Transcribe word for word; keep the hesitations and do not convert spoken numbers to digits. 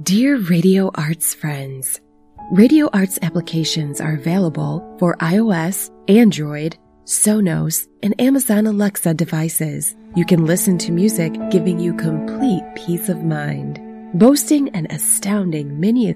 Dear Radio Arts friends, Radio Arts applications are available for iOS, Android, Sonos, and Amazon Alexa devices. You can listen to music giving you complete peace of mind. Boasting an astounding mini